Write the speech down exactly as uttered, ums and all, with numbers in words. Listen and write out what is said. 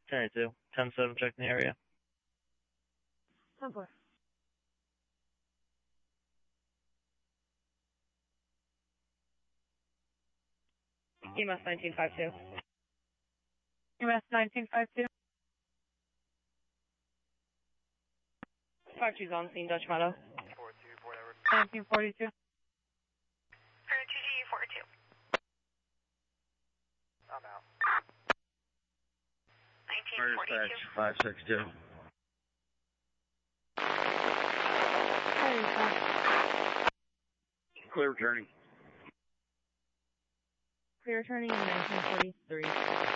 ten two. ten seven checking the area. ten four. E M S nineteen five two. E M S nineteen five two. five two's on scene, Dutch Meadow. nineteen forty-two. For two G forty-two. I'm out. nineteen forty-two. five six two. Clear returning. Clear returning in nineteen forty-three.